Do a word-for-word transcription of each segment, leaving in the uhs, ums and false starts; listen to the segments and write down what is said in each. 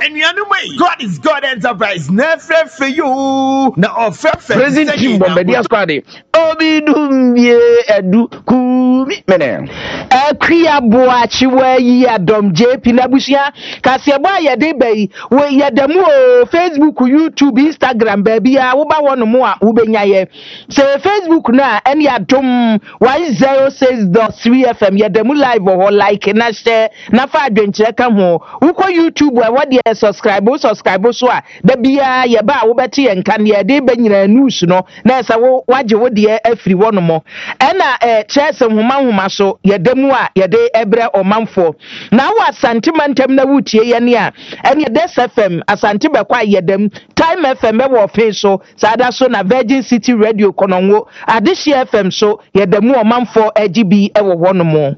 And you know me. God is God Enterprise. Never for you. Now offer for President Team Bombardier Squad. Obi Dumbie Edu Kumi Mene. Akria Boachi where ye Dom J Pinabusia. Kasiaba ya debe. Where ye demo Facebook, YouTube, Instagram, baby. I will buy one more Ubenyaye. Say Facebook now, and ya dom one zero six dot three F M. Ya demo live or like na share. Na fa adventure come home. Uko YouTube where what ye subscribe, subscribe so the bia ye ba wo beti en kan ye de benyina news no na sa wo waje wo de afri wo no mo e na eh chese homa homa so ye demu a ye de ebre omanfo na wo asantemantem na wutie ye ne a ene de S F M asante be kwa ye dem Time F M e wo fe so sada so na Virgin City Radio kononwo Adishie F M so ye demu omanfo A G B e wo ho no mo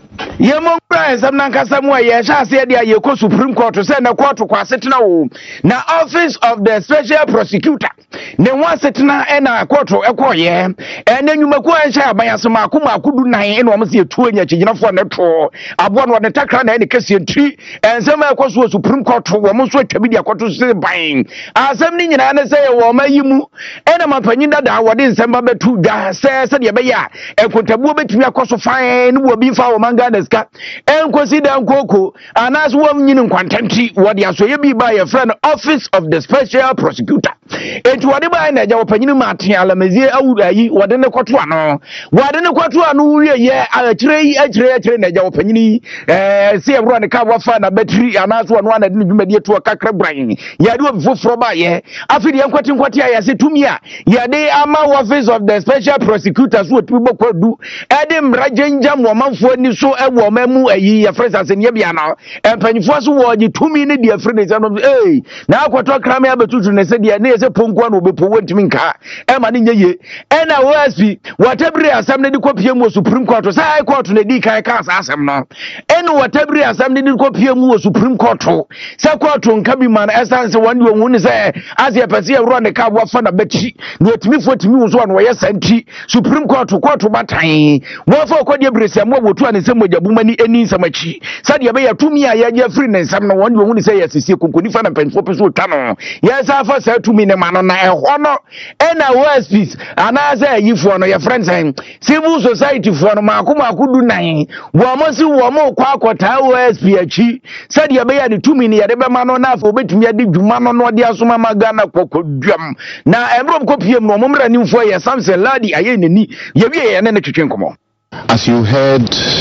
Yemon Christ, I'm not Casamwa, yes, said the Yoko Supreme Court to send a court to Quasitina. Now, Office of the Special Prosecutor. Then one setina and a quarter a quarter, and then you make one share by a Samakuma could nine and almost a two in your children for the tour. I want one attack on any Cassian tree, and some of course was Supreme Court to almost wait to be a quarter to say buying. As something in an say, or may you move, and I'm a penina that what is some of the two that says, and Yabaya, and put a woman to be a cost of fine will be for manga. And consider Coco, and as one in quantity, what you say be by a friend, Office of the Special Prosecutor. And whatever I know, opinion Martin Alamazia, what in the Quatuano, what in the Quatuano, yeah, I'll trade a trade train at your opinion, see a run a car of fun, a battery, and as one one that media to a cacra brain. Ya do a for by ye. After the Aquatin Quatia, I said to me, ya they are my Office of the Special Prosecutors, what people could do. Adam Rajanjam, woman for any so a woman, a year, friends as in Yabiana, and Pennyfoss word, you two minutes, dear friends, and hey, now what talk Crame Abatut and said, yeah, there's a Punguan will be put to Minka, and Maninja, and I was be whatever assembly the copium was Supreme Court, was I court to the D K Cast Assam now, and whatever assembly the copium was Supreme Court, so court on Cabiman, as I one you won't say, as you perceive run a car, what fun a betchy, not me for to me was one way a century, Supreme Court to court to Batai, what for Codia Briss and what would one is some with the woman any samachi. Sadia Bay to me, I had your friend and some one you won't say yes, is you could find a pen for Pesu Tano. Yes, I first said to me, the man on a honor, and I was peace, and I say, you for your friends and civil society for Makuma could do nine. Wamasu Wamo Quaco Tower S P H. Sadia Bay the two minutes, the man on half of it, me did man on what the Asuma Magana Coco drum. Now, I'm from Copium, no moment new for your Samson Ladi, I ain't any, Yavia and then the chicken come on. As you heard,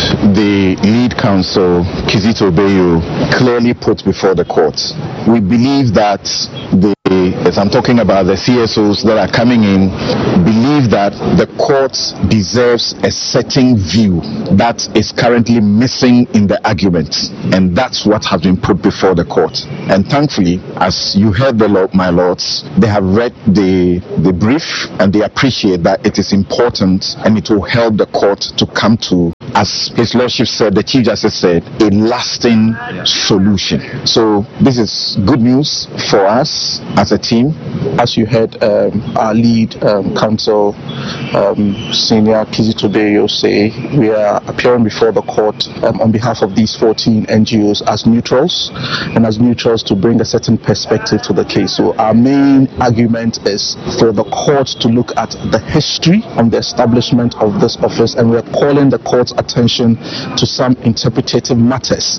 the lead counsel, Kizito Beyo, clearly put before the court, we believe that the, as I'm talking about the C S Os that are coming in, believe that the court deserves a certain view that is currently missing in the argument, and that's what has been put before the court. And thankfully, as you heard the Lord, my lords, they have read the, the brief and they appreciate that it is important and it will help the court to come to, as His Lordship said, the Chief Justice said, a lasting solution. So this is good news for us as a team. As you heard um, our lead um, counsel, um, Senior Kizito Beyo, say, we are appearing before the court um, on behalf of these fourteen N G Os as neutrals, and as neutrals to bring a certain perspective to the case. So our main argument is for the court to look at the history and the establishment of this office, and we are calling the court's attention to some interpretative matters.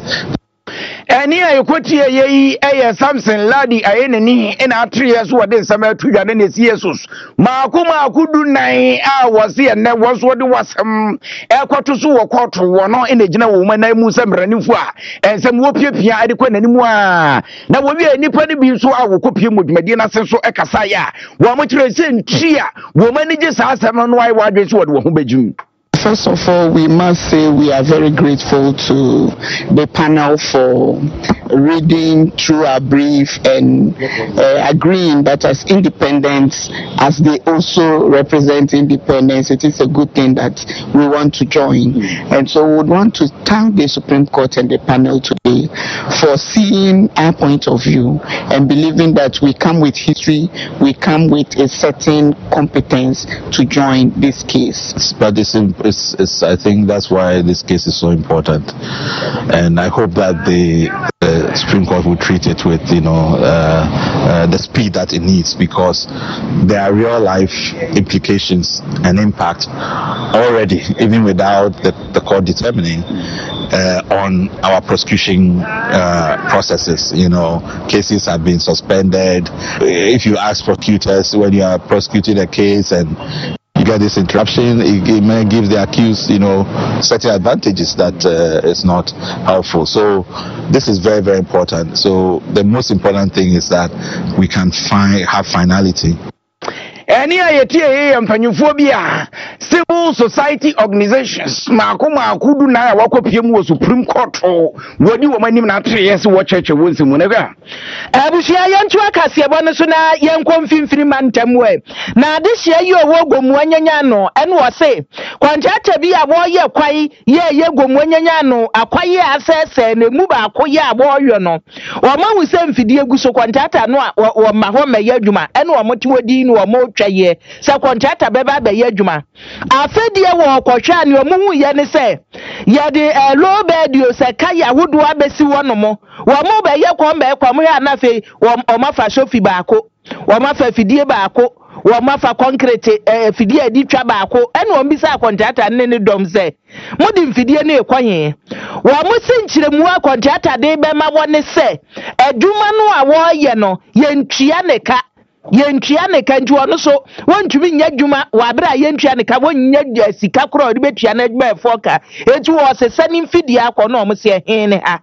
And here you could hear ye a Samson Ladi, I any and our three years what is some two and his Jesus. Makuma could do nine hours here, and there was what was some air quarter to a quarter one in the general woman, I must have running for and some whoopia adequate anymore. Now, will be any pretty being so I will copy him with Medina Senso Ekasaya. One much reason, cheer, woman just ask them on why what this word will be June. First of all, we must say we are very grateful to the panel for reading through our brief and uh, agreeing that as independents, as they also represent independence, it is a good thing that we want to join. And so we would want to thank the Supreme Court and the panel today for seeing our point of view and believing that we come with history, we come with a certain competence to join this case. But this is It's, it's, I think that's why this case is so important, and I hope that the, the Supreme Court itself will treat it with, you know, uh, uh, the speed that it needs, because there are real life implications and impact already, even without the, the court determining, uh, on our prosecution uh, processes. You know, cases have been suspended. If you ask prosecutors when you are prosecuting a case and you get this interruption, it, it may give the accused, you know, certain advantages that uh, is not helpful. So this is very, very important. So the most important thing is that we can find have finality. Any idea phobia civil society organizations makoma kudu na wakopiem wo Supreme Court wodi wo manim na tre yes wo church wo nsimu nega abusia yantu akase bo so na yenkomfimfiri mantam we na de hia yi owo gomu anyanya no ene wo se kwantata bi abo ye kwai ye ye gomu anyanya no akwai asese na mu ba akoye abo yo no wo ma hu se mfidie gu so kwantata no wo ma ho ma ye adwuma ene wo moti wodi no wo twaye sa contractor beba be ye adwuma afedie wo kwotwa ne omu hu ye ne se ye de low bed yo se kaya wodo abesi wono mo wo mo be ye ko me kwa mo ya na fe wo mafa sofi baako wo mafa fidie baako wo mafa concrete fidie adi twa baako ene wo bisa contractor ne ne dom se mudi mfidie ne ekwanyen wo mo sinchiremu a contractor de be ma wo ne se adwuma no a wo ye no ye ntwia ne ka yentua ne kanju ono so wontumi nya dwuma wa bra yentua ne ka wonnya sika kro de betua na dwuma efoka etu wo se sani mfidi akọ na omo se hene ha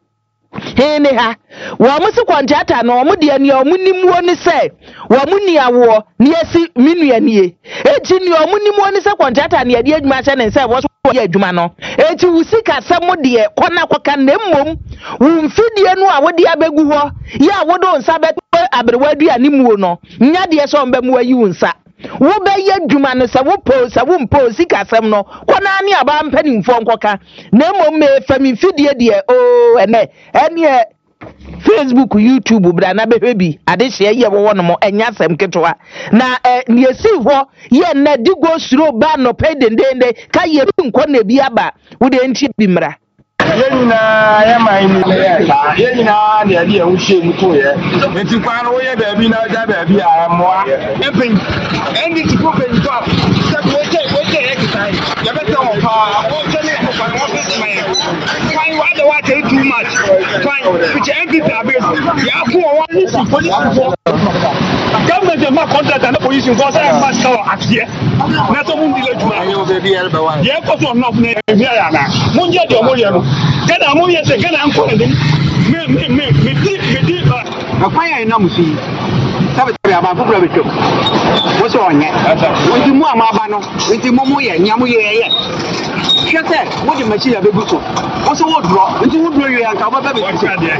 hene ha wo mo se kwantata na omo de ne omo nimuo ne se wo mo ni awo ne esi minua nie eti ne omo nimuo ne se kwantata ne de adwuma se ne se wo so ye adwuma no eti wusika se mo de kona koka na mmom wo mfidie no a wo de abegu ho ya wo do nsa be abrewadu animuo no nya de so mba mu ayi unsa wo be ye dwuma no se wo po se wo mpo sika sem no kona ani aba mpanimfo nkoka na mmom me fami fidie de o ene ene Facebook, YouTube, bra na behwe bi ade hye ye wo no mo enya sem ketwa na ne esi ho ye na di go suro ba no pedendende ka ye nko na bi aba wo de nti bi mra yenina ya mai ni ya yenina ne ade ehun hye mu to ye enti kwa no ye ba bi na da ba bi a mo epin endi ti ko ben ko se wo je wo je ye kitai ya be ta wo pa wo je ne ko pa wo be mai fine wa the water too much fine which endi ta be ya ko wo ni si police for government ma contract na police for say ma ska atie na to mun dile juma ye o be bi elba wa ye ko so no na bi ya na mun je de mo ye no kada mun ye se kada an ko ne me me me me di me di akwa ya ina musi sabe tabe aba bu bra beto wo so onye wonti mu amaba no wonti mu mu ye nyamu ye ye hwete wo de machi ya bebu so wo so wo dro wonti wo dro ye anka ba ba be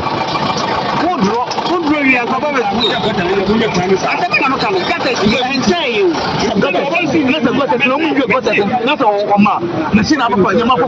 wo dro wo dro ye anka ba ba be ata na no kan kata ye enche ye o kata wo si na se go te no mu go te na so o ma na si na ba nyama